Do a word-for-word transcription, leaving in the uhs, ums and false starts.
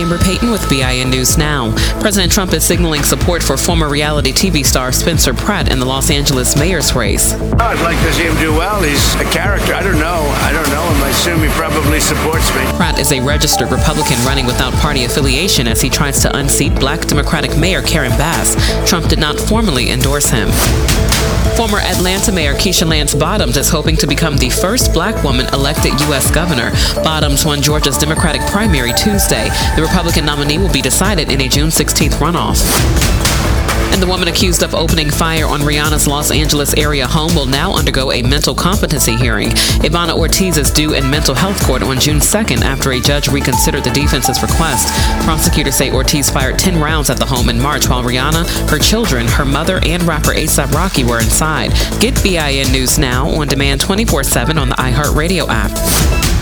Amber Payton with B I N News Now. President Trump is signaling support for former reality T V star Spencer Pratt in the Los Angeles mayor's race. I'd like to see him do well. He's a character. I don't know. I don't know him. I assume he probably supports me. Pratt is a registered Republican running without party affiliation as he tries to unseat Black Democratic Mayor Karen Bass. Trump did not formally endorse him. Former Atlanta Mayor Keisha Lance Bottoms is hoping to become the first black woman elected U S governor. Bottoms won Georgia's Democratic primary Tuesday. The Republican nominee will be decided in a June sixteenth runoff. And the woman accused of opening fire on Rihanna's Los Angeles area home will now undergo a mental competency hearing. Ivana Ortiz is due in mental health court on June second after a judge reconsidered the defense's request. Prosecutors say Ortiz fired ten rounds at the home in March while Rihanna, her children, her mother, and rapper A$AP Rocky were inside. Get B I N News Now on demand twenty-four seven on the iHeartRadio app.